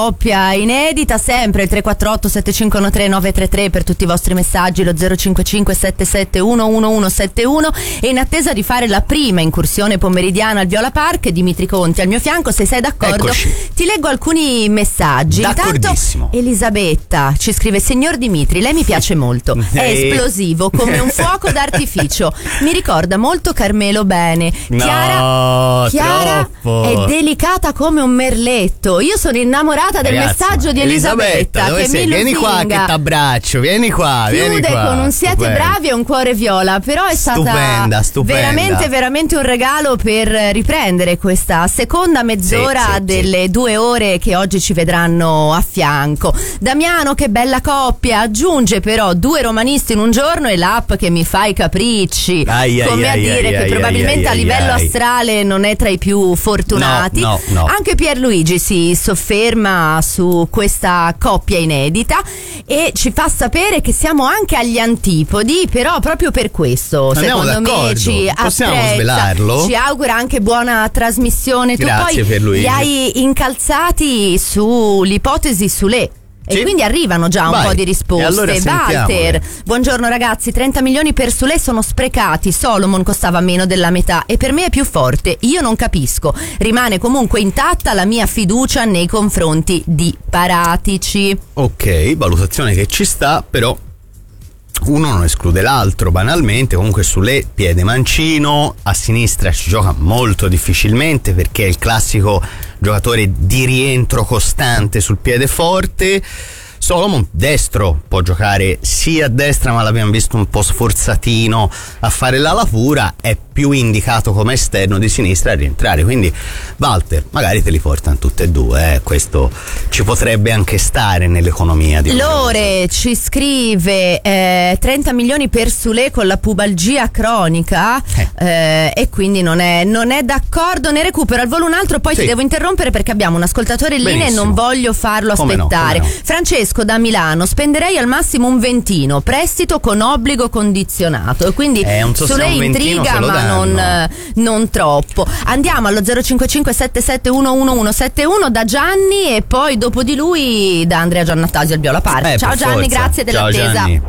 Coppia inedita, sempre il 348 7513 933 per tutti i vostri messaggi, lo 055 77 11171. E in attesa di fare la prima incursione pomeridiana al Viola Park, Dimitri Conti al mio fianco, se sei d'accordo. Eccoci. Ti leggo alcuni messaggi. Intanto Elisabetta ci scrive: signor Dimitri, lei mi piace molto, è esplosivo come un fuoco d'artificio, mi ricorda molto Carmelo Bene. Chiara è delicata come un merletto. Io sono innamorata del messaggio di Elisabetta dove che sei? mi Vieni qua che t'abbraccio, vieni qua. Chiude con un siete bravi e un cuore viola. Però è stata stupenda. veramente un regalo per riprendere questa seconda mezz'ora delle 2 ore che oggi ci vedranno a fianco. Damiano, che bella coppia, aggiunge però 2 romanisti in un giorno e l'app che mi fa i capricci, come a dire che probabilmente a livello astrale non è tra i più fortunati. No. Anche Pierluigi si sofferma su questa coppia inedita e ci fa sapere che siamo anche agli antipodi, però proprio per questo secondo me ci possiamo apprezza, svelarlo? ci augura anche buona trasmissione. Grazie, tu poi Pierluigi. li hai incalzati sull'ipotesi Sule. E quindi arrivano già un po' di risposte. Allora Walter, buongiorno ragazzi, 30 milioni per Sule sono sprecati, Solomon costava meno della metà e per me è più forte, io non capisco, rimane comunque intatta la mia fiducia nei confronti di Paratici. Ok, valutazione che ci sta, però uno non esclude l'altro, banalmente. Comunque Sule piede mancino, a sinistra ci gioca molto difficilmente perché è il classico giocatore di rientro costante sul piede forte. Solomon destro, può giocare sia a destra, ma l'abbiamo visto un po' sforzatino a fare l'ala pura, è più indicato come esterno di sinistra a rientrare. Quindi Walter, magari te li portano tutte e due, questo ci potrebbe anche stare nell'economia di Lore ci scrive 30 milioni per Sule con la pubalgia cronica e quindi non è d'accordo. Ne recupero al volo un altro, poi ti devo interrompere perché abbiamo un ascoltatore in linea e non voglio farlo aspettare. No. Francesco da Milano: spenderei al massimo un ventino, prestito con obbligo condizionato. E quindi Sule intriga, ma non troppo. Andiamo allo 055 77 11171 da Gianni e poi dopo di lui da Andrea Giannattasio al Viola Park. Ciao Gianni, grazie dell'attesa. Gianni.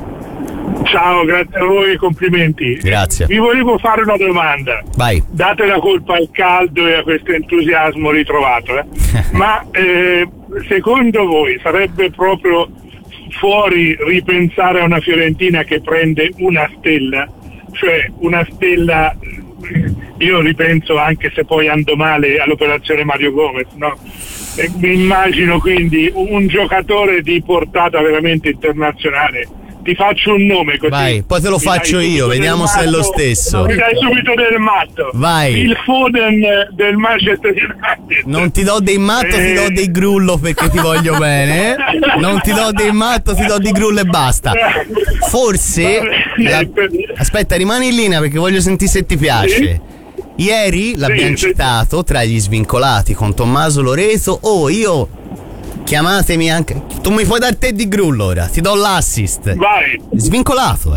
Ciao, grazie a voi, complimenti. Grazie. Vi volevo fare una domanda. Vai. Date la colpa al caldo e a questo entusiasmo ritrovato, ma secondo voi sarebbe proprio fuori ripensare a una Fiorentina che prende una stella? Cioè una stella, io ripenso, anche se poi andò male, all'operazione Mario Gomez, no? Mi immagino quindi un giocatore di portata veramente internazionale. Ti faccio un nome così. Vai, poi te lo faccio io, vediamo se è lo stesso. Mi dai subito del matto. Vai. Il Foden del Manchester United. Non ti do dei matto, ti do dei grullo perché ti voglio bene. Non ti do dei matto, ti do di grullo e basta. Forse aspetta, rimani in linea perché voglio sentire se ti piace. Ieri l'abbiamo citato tra gli svincolati con Tommaso Loreto. Io chiamatemi anche. Tu mi puoi dar te di grullo ora, ti do l'assist. Vai. Svincolato,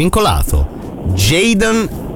Jadon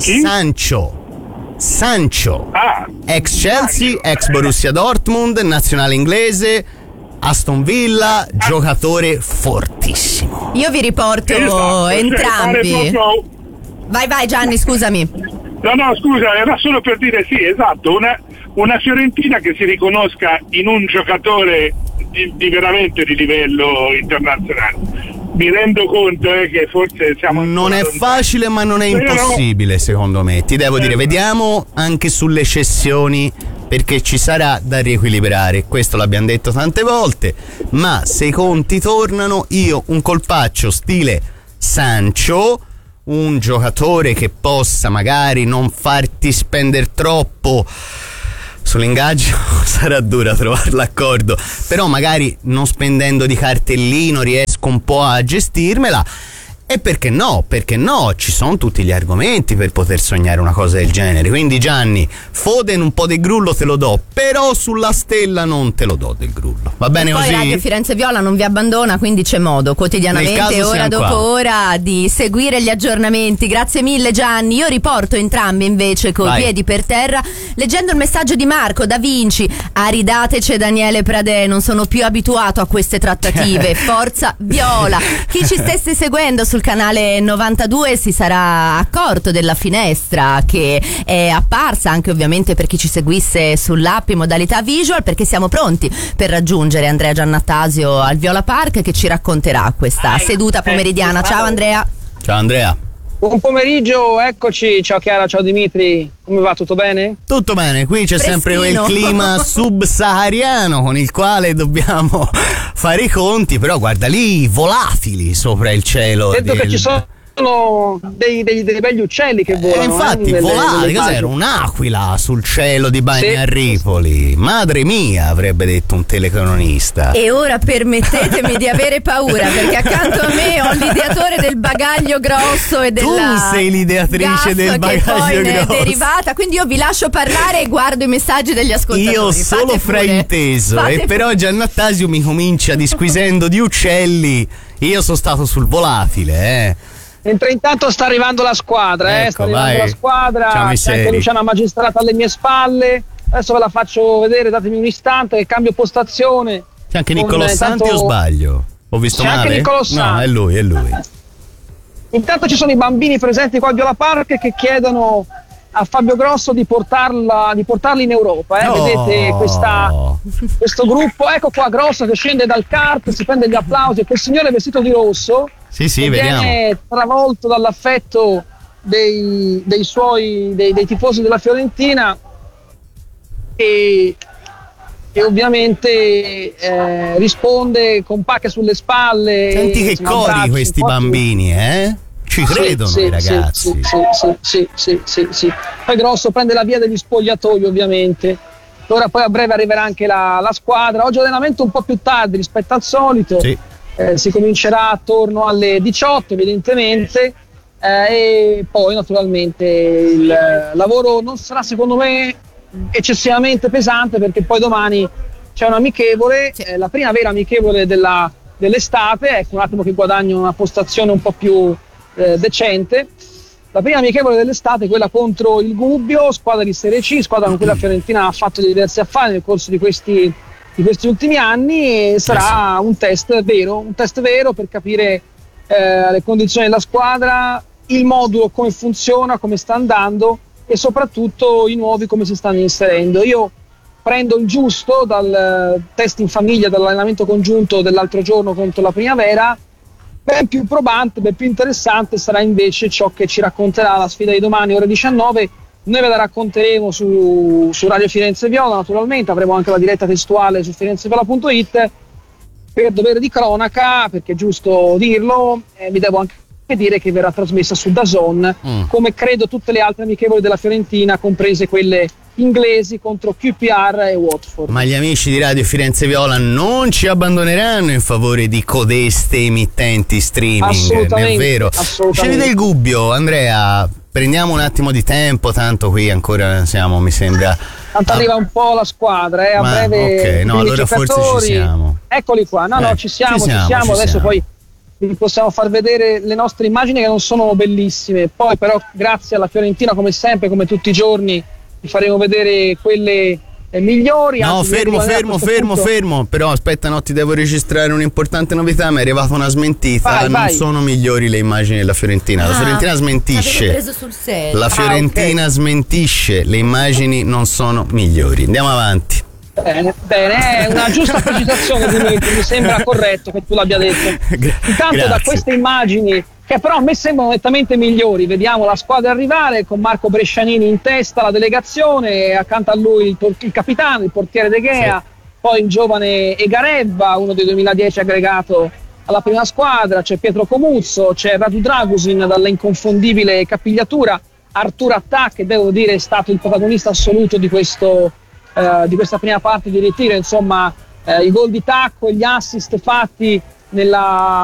Sancho. Ex Chelsea, ex Borussia Dortmund, nazionale inglese, Aston Villa, giocatore fortissimo. Io vi riporto entrambi. Vai Gianni, scusami. No, scusa, era solo per dire sì, esatto, una Fiorentina che si riconosca in un giocatore di veramente di livello internazionale. Mi rendo conto che forse siamo non è facile, ma non è impossibile, secondo me. Ti devo dire, vediamo anche sulle cessioni, perché ci sarà da riequilibrare, questo l'abbiamo detto tante volte, ma se i conti tornano, io un colpaccio stile Sancho, un giocatore che possa magari non farti spendere troppo sull'ingaggio, sarà dura trovare l'accordo, però magari non spendendo di cartellino riesco un po' a gestirmela, E perché no? Perché no? Ci sono tutti gli argomenti per poter sognare una cosa del genere. Quindi Gianni, Foden un po' del grullo te lo do, però sulla stella non te lo do del grullo. Va bene poi così? Poi Radio Firenze Viola non vi abbandona, quindi c'è modo quotidianamente, ora dopo ora, di seguire gli aggiornamenti. Grazie mille Gianni. Io riporto entrambi invece coi piedi per terra, leggendo il messaggio di Marco da Vinci. Aridateci Daniele Pradè, non sono più abituato a queste trattative. Forza Viola. Chi ci stesse seguendo sul canale 92 si sarà accorto della finestra che è apparsa anche ovviamente per chi ci seguisse sull'app in modalità visual, perché siamo pronti per raggiungere Andrea Giannattasio al Viola Park, che ci racconterà questa seduta pomeridiana. Ciao Andrea. Ciao Andrea. Buon pomeriggio, eccoci. Ciao Chiara, ciao Dimitri, come va? Tutto bene? Tutto bene, qui c'è sempre quel clima subsahariano con il quale dobbiamo fare i conti, però guarda lì volatili sopra il cielo. Vedo che ci sono dei begli uccelli che volano. Infatti, volati, cos'era? Un'aquila sul cielo di Bagnarripoli. Madre mia, avrebbe detto un telecronista. E ora permettetemi di avere paura, perché accanto a me ho l'ideatore del bagaglio grosso e della tu sei l'ideatrice del bagaglio che poi ne grosso. è derivata, quindi io vi lascio parlare e guardo i messaggi degli ascoltatori. Io solo frainteso, e però Giannattasio mi comincia disquisendo di uccelli. Io sono stato sul volatile, Mentre intanto sta arrivando la squadra, ecco, sta arrivando la squadra, c'è anche Luciana Magistrata alle mie spalle. Adesso ve la faccio vedere, datemi un istante che cambio postazione. C'è anche Niccolò Santi o sbaglio? Ho visto c'è male? Anche Niccolò Santi. No, è lui. Intanto ci sono i bambini presenti qua a Viola Park che chiedono a Fabio Grosso di portarli in Europa. Vedete questo gruppo, ecco qua Grosso che scende dal kart, si prende gli applausi, e quel signore vestito di rosso sì, vediamo, viene travolto dall'affetto dei tifosi della Fiorentina e ovviamente risponde con pacche sulle spalle. Senti che cori questi bambini, ci credono i ragazzi. Sì. Poi Grosso prende la via degli spogliatoi, ovviamente. Ora poi a breve arriverà anche la squadra. Oggi allenamento un po' più tardi rispetto al solito. Si comincerà attorno alle 18 evidentemente, e poi naturalmente il lavoro non sarà secondo me eccessivamente pesante, perché poi domani c'è un amichevole, la prima vera amichevole dell'estate. Ecco un attimo che guadagno una postazione un po' più decente. La prima amichevole dell'estate è quella contro il Gubbio, squadra di Serie C, squadra con cui la Fiorentina ha fatto diversi affari nel corso di questi ultimi anni, e sarà un test vero per capire le condizioni della squadra, il modulo come funziona, come sta andando, e soprattutto i nuovi come si stanno inserendo. Io prendo il giusto dal test in famiglia, dall'allenamento congiunto dell'altro giorno contro la Primavera. Ben più probante, ben più interessante sarà invece ciò che ci racconterà la sfida di domani ore 19. Noi ve la racconteremo su Radio Firenze Viola, naturalmente avremo anche la diretta testuale su firenzeviola.it per dovere di cronaca, perché è giusto dirlo, vi devo anche dire che verrà trasmessa su DAZN, come credo tutte le altre amichevoli della Fiorentina, comprese quelle inglesi contro QPR e Watford. Ma gli amici di Radio Firenze Viola non ci abbandoneranno in favore di codeste emittenti streaming, assolutamente, è vero. Assolutamente. Scegli del Gubbio, Andrea, prendiamo un attimo di tempo, tanto qui ancora siamo, mi sembra. Tanto arriva un po' la squadra, a breve. Ok, no, allora forse ci siamo. Eccoli qua, no, ci siamo. Adesso poi vi possiamo far vedere le nostre immagini, che non sono bellissime. Poi però grazie alla Fiorentina, come sempre, come tutti i giorni, vi faremo vedere quelle migliori. No, fermo. Però aspetta, no, ti devo registrare un'importante novità. Mi è arrivata una smentita. Non sono migliori le immagini della Fiorentina. La Fiorentina smentisce. Preso sul serio. La Fiorentina smentisce. Le immagini non sono migliori. Andiamo avanti. Bene, è una giusta precisazione, Dimitri, mi sembra corretto che tu l'abbia detto. Intanto grazie. Da queste immagini, che però a me sembrano nettamente migliori, vediamo la squadra arrivare con Marco Brescianini in testa, la delegazione, accanto a lui il capitano, il portiere De Gea, poi il giovane Egareva, uno dei 2010 aggregato alla prima squadra, c'è Pietro Comuzzo, c'è Radu Dragusin dall'inconfondibile capigliatura, Arturo Attà, che devo dire è stato il protagonista assoluto di questa prima parte di ritiro, insomma i gol di tacco, gli assist fatti nella